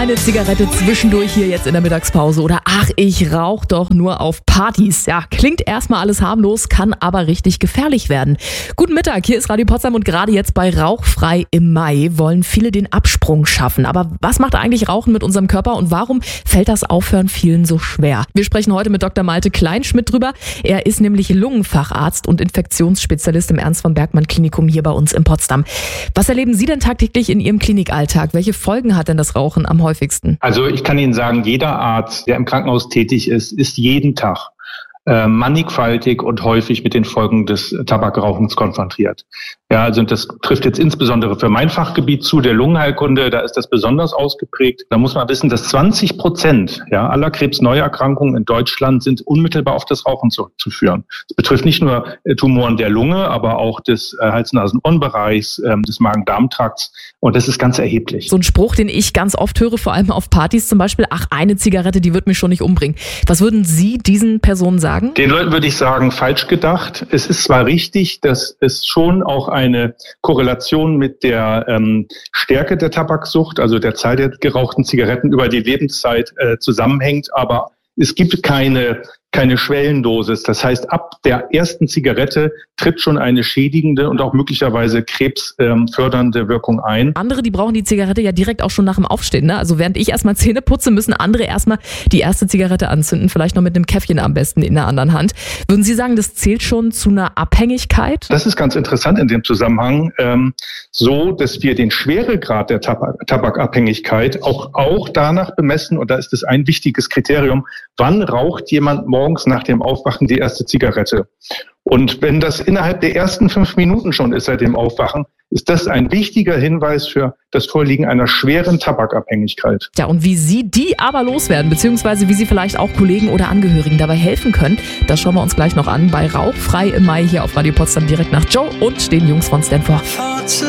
eine Zigarette zwischendurch hier jetzt in der Mittagspause oder ach, ich rauche doch nur auf Partys. Ja, klingt erstmal alles harmlos, kann aber richtig gefährlich werden. Guten Mittag, hier ist Radio Potsdam und gerade jetzt bei Rauchfrei im Mai wollen viele den Absprung schaffen. Aber was macht eigentlich Rauchen mit unserem Körper und warum fällt das Aufhören vielen so schwer? Wir sprechen heute mit Dr. Malte Kleinschmidt drüber. Er ist nämlich Lungenfacharzt und Infektionsspezialist im Ernst von Bergmann Klinikum hier bei uns in Potsdam. Was erleben Sie denn tagtäglich in Ihrem Klinikalltag? Welche Folgen hat denn das Rauchen am häufigsten? Also ich kann Ihnen sagen, jeder Arzt, der im Krankenhaus tätig ist jeden Tag mannigfaltig und häufig mit den Folgen des Tabakrauchens konfrontiert. Ja, also das trifft jetzt insbesondere für mein Fachgebiet zu, der Lungenheilkunde, da ist das besonders ausgeprägt. Da muss man wissen, dass 20% aller Krebsneuerkrankungen in Deutschland sind unmittelbar auf das Rauchen zurückzuführen. Das betrifft nicht nur Tumoren der Lunge, aber auch des Hals-Nasen-Ohren-Bereichs, des Magen-Darm-Trakts und das ist ganz erheblich. So ein Spruch, den ich ganz oft höre, vor allem auf Partys zum Beispiel, ach, eine Zigarette, die wird mich schon nicht umbringen. Was würden Sie diesen Personen sagen? Den Leuten würde ich sagen, falsch gedacht. Es ist zwar richtig, dass es schon auch eine Korrelation mit der Stärke der Tabaksucht, also der Zahl der gerauchten Zigaretten über die Lebenszeit zusammenhängt, aber es gibt keine Schwellendosis. Das heißt, ab der ersten Zigarette tritt schon eine schädigende und auch möglicherweise krebsfördernde Wirkung ein. Andere, die brauchen die Zigarette ja direkt auch schon nach dem Aufstehen. Ne? Also während ich erstmal Zähne putze, müssen andere erstmal die erste Zigarette anzünden, vielleicht noch mit einem Käffchen am besten in der anderen Hand. Würden Sie sagen, das zählt schon zu einer Abhängigkeit? Das ist ganz interessant in dem Zusammenhang, so dass wir den Schweregrad der Tabakabhängigkeit auch danach bemessen, und da ist es ein wichtiges Kriterium, wann raucht jemand morgens nach dem Aufwachen die erste Zigarette. Und wenn das innerhalb der ersten 5 Minuten schon ist seit dem Aufwachen, ist das ein wichtiger Hinweis für das Vorliegen einer schweren Tabakabhängigkeit. Ja, und wie Sie die aber loswerden, beziehungsweise wie Sie vielleicht auch Kollegen oder Angehörigen dabei helfen können, das schauen wir uns gleich noch an bei Rauchfrei im Mai hier auf Radio Potsdam direkt nach Joe und den Jungs von Stanford.